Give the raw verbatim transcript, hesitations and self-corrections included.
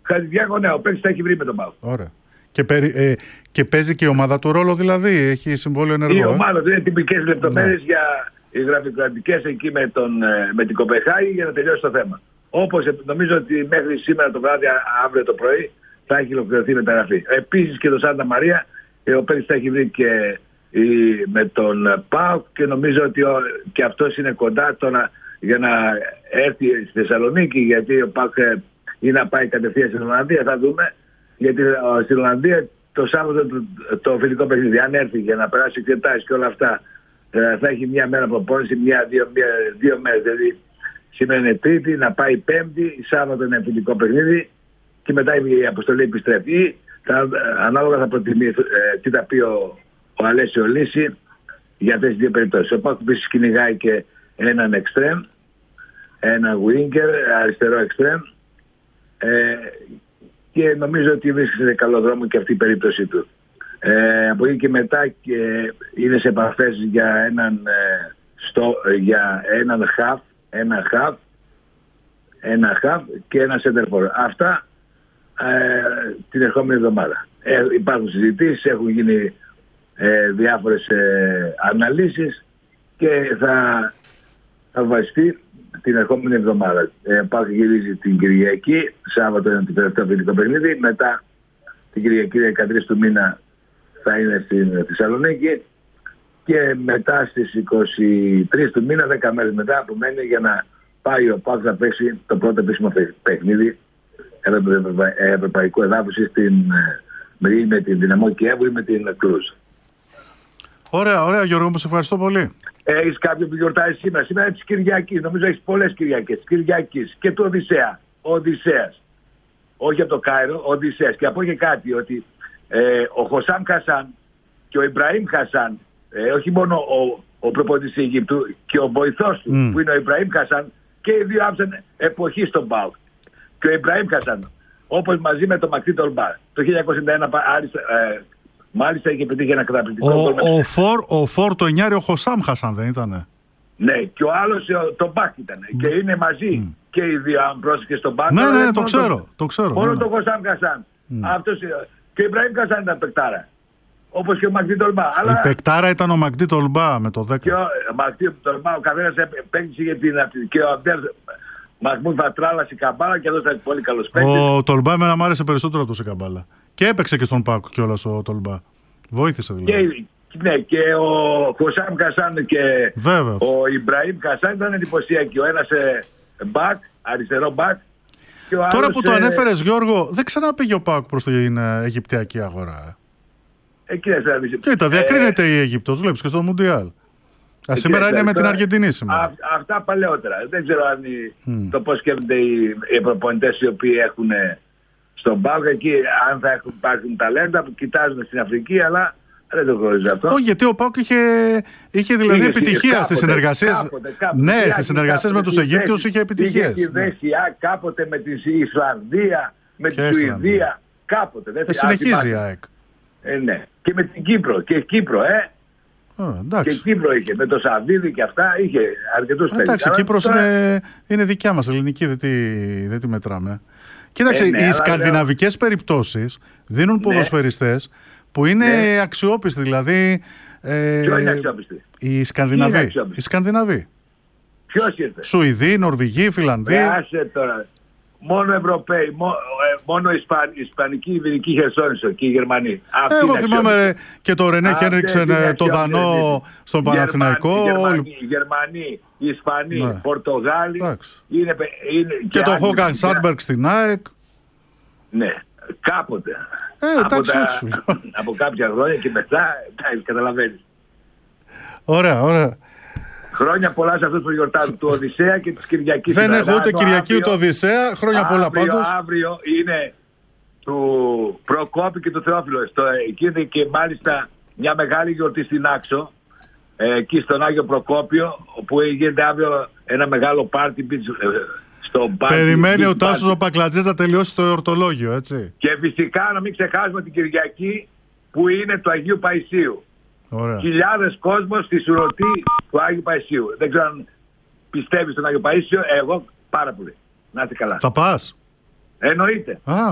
Χατζηδιάκο, ναι, ο παίκτης τα έχει βρει με τον ΠΑΟΚ. Ωραία. Και, περι, ε, και παίζει και η ομάδα του ρόλο δηλαδή, έχει συμβόλαιο ενεργό. Η ομάδα του είναι τυπικές λεπτομέρειες ναι. για οι γραφειοκρατικές εκεί με, τον, με την Κοπεχάγη για να τελειώσει το θέμα. Όπως νομίζω ότι μέχρι σήμερα το βράδυ, αύριο το πρωί, θα έχει ολοκληρωθεί η μεταγραφή. Επίσης και το Σάντα Μαρία, ο παίκτης θα έχει βρει και η, με τον ΠΑΟΚ και νομίζω ότι ο, και αυτός είναι κοντά τώρα για να έρθει στη Θεσσαλονίκη, γιατί ο ΠΑΟΚ ή να πάει κατευθείαν στην Ολλανδία, θα δούμε. Γιατί στην Ολλανδία το Σάββατο το, το φιλικό παιχνίδι, αν έρθει για να περάσει εξετάσεις και όλα αυτά, θα έχει μια μέρα προπόνηση, μια-δύο μια, δύο μέρες. Δηλαδή σήμερα είναι Τρίτη, να πάει Πέμπτη, Σάββατο είναι φιλικό παιχνίδι και μετά η αποστολή επιστρέφει. Θα, ανάλογα θα προτιμεί ε, τι θα πει ο, ο Αλέσιο Λύση για αυτές τις δύο περιπτώσεις. Ο ΠΑΟΚ επίσης κυνηγάει και έναν εξτρέμ, έναν winger, αριστερό εξτρέμ. Ε, και νομίζω ότι βρίσκεται σε καλό δρόμο και αυτή η περίπτωση του. Ε, από εκεί και μετά και είναι σε επαφές για έναν ε, στο, για έναν χαφ, ένα χαφ, ένα χαφ και ένα center. Αυτά ε, την ερχόμενη εβδομάδα. Ε, υπάρχουν συζητήσεις, έχουν γίνει ε, διάφορες ε, αναλύσεις και θα, θα βασιστεί την ερχόμενη εβδομάδα. Ε, Πάω γυρίζει την Κυριακή, Σάββατο είναι το τελευταίο φιλικό παιχνίδι, μετά την Κυριακή δεκατρείς του μήνα θα είναι στην Θεσσαλονίκη και μετά στις είκοσι τρεις του μήνα, δέκα μέρες μετά, που μένει για να πάει ο ΠΑΟΚ να παίξει το πρώτο επίσημο παιχνίδι ευρωπαϊκού εδάφους στην με την Δυναμό Κιέβου ή με την Κλούζ. Ωραία, ωραία Γιώργο, μου σε ευχαριστώ πολύ. Έχεις κάποιον που γιορτάζει σήμερα. Σήμερα είναι της Κυριακής. Νομίζω έχεις πολλές Κυριακές. Της Κυριακής και του Οδυσσέα. Ο Οδυσσέας. Όχι από το Κάιρο, ο Οδυσσέας. Και από και κάτι ότι ε, ο Χωσάμ Χασάν και ο Ιμπραήμ Χασάν, ε, όχι μόνο ο, ο προπονητής της Αιγύπτου και ο βοηθός του mm. που είναι ο Ιμπραήμ Χασάν, και οι δύο άφησαν εποχή στον ΠΑΟΚ. Και ο Ιμπραήμ Χασάν, όπως μαζί με τον Μακτή Τολμπάρ, το χίλια εννιακόσια ενενήντα ένα άρισε, ε, μάλιστα είχε πετύχει ένα καταπληκτικό ο, γκολ. Ο, φορ, ο φορ το εννιάρι ο Χωσάμ Χασάν δεν ήτανε? Ναι, και ο άλλος το Μπακ ήταν. Mm. Και είναι μαζί mm. και οι δύο, αν πρόσεχε στον Μπακ. Ναι, ναι, ναι, το ξέρω. Το, το ξέρω μόνο ναι, τον Χωσάμ Χασάν. Mm. Αυτός, και ο Ιμπραήμ Χασάν ήταν παικτάρα. Όπως και ο Μακτή Τολμπά. Η Αλλά... παικτάρα ήταν ο Μακτή Τολμπά με το δέκα. Και ο Μακτή Τολμπά, ο καθένας παίκτησε για την. Και ο Αμπτέρ Μαχμούδ Βατράλα η Καμπάλα και εδώ ήταν πολύ καλός παίκτης. Ο Τολμπά εμένα μου άρεσε περισσότερο από το Καμπάλα. Και έπαιξε και στον Πάκο κιόλας ο Τολμπά. Βοήθησε δηλαδή. Και, ναι, και ο Χωσάμ Χασάν και βέβαια. Ο Ιμπραήμ Χασάν ήταν εντυπωσιακοί. Ο ένας μπακ, αριστερό μπακ. Τώρα άλλος, που το ανέφερες Γιώργο, δεν ξαναπήγε ο ΠΑΟΚ προς την Αιγυπτιακή αγορά. Εκεί δεν θα δεις. Κοίτα, διακρίνεται ε... η Αίγυπτος, βλέπεις και στο Μουντιάλ. Α, σήμερα είναι με την Αργεντινή σήμερα. Α, αυτά παλαιότερα. Δεν ξέρω αν η, mm. το πώς σκέφτονται οι, οι προπονητές οι οποίοι έχουν στον ΠΑΟΚ εκεί, αν θα έχουν, υπάρχουν ταλέντα που κοιτάζουν στην Αφρική, αλλά δεν το γνωρίζω αυτό. Όχι, γιατί ο ΠΑΟΚ είχε, είχε δηλαδή είχε, επιτυχία στις συνεργασίες. Κάποτε, κάποτε, ναι, στις συνεργασίες με τους Αιγύπτιους είχε επιτυχίες. Είχε δεσιά κάποτε με την Ισλανδία, με τη Σουηδία. Κάποτε. Δεν συνεχίζει η ΑΕΚ. Ε, ναι. Και με την Κύπρο. Και Κύπρο, ε. Oh, και Κύπρο είχε, με το Σαββίδι και αυτά, είχε αρκετούς παίκτες. Εντάξει, η Κύπρος τώρα... είναι, είναι δικιά μας, ελληνική, δεν τη, δεν τη μετράμε. Κοίταξε, ε, ναι, οι σκανδιναβικές λέω... περιπτώσεις δίνουν ναι. ποδοσφαιριστές που είναι ναι. αξιόπιστοι, δηλαδή... Ε, Ποιο είναι αξιόπιστοι? Οι Σκανδιναβοί. Οι Σκανδιναβοί. Ποιος ήρθε? Σουηδοί, Νορβηγοί, Φιλανδοί. Άσε τώρα. Μόνο Ευρωπαίοι, μόνο, μόνο Ισπαν, Ισπανική, Ιβηρική Χερσόνησο και οι Γερμανοί. Αυτή Εγώ θυμάμαι ρε, και το Ρενέ Χένριξεν, το Δανό στον Παναθηναϊκό. Γερμανοί, Γερμανοί, Ισπανοί, ναι. Πορτογάλοι. Είναι, είναι, και, και το Χόγκαν Σάντμπεργκ στην ΑΕΚ. Ναι, κάποτε. Ε, από, τα, από κάποια χρόνια και μετά, καταλαβαίνεις. Ωραία, ωραία. Χρόνια πολλά σε αυτούς που γιορτάζουν του Οδυσσέα και της Κυριακής. Δεν έχω ούτε Κυριακή ούτε Οδυσσέα. Χρόνια αύριο, πολλά πάντως. Αύριο είναι του Προκόπη και του Θεόφιλου. Εκεί είναι και μάλιστα μια μεγάλη γιορτή στην Άξο. Εκεί στον Άγιο Προκόπιο, όπου γίνεται αύριο ένα μεγάλο πάρτι στο μπάνι. Περιμένει ο Τάσος ο Πακλατζής να τελειώσει το εορτολόγιο, έτσι. Και φυσικά να μην ξεχάσουμε την Κυριακή που είναι του Αγίου Παϊσίου. Ωραία. Χιλιάδες κόσμος στη σουρωτή του Άγιου Παϊσίου. Δεν ξέρω αν πιστεύεις στον Άγιο Παΐσιο. Εγώ πάρα πολύ. Να είστε καλά. Θα πας? Εννοείται. Α,